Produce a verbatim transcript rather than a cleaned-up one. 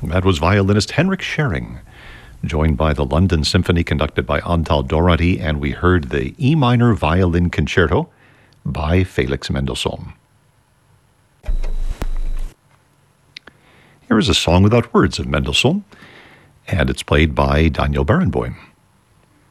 That was violinist Henrik Schering, joined by the London Symphony conducted by Antal Doherty, and we heard the E minor violin concerto by Felix Mendelssohn. Here is a song without words of Mendelssohn, and it's played by Daniel Barenboim.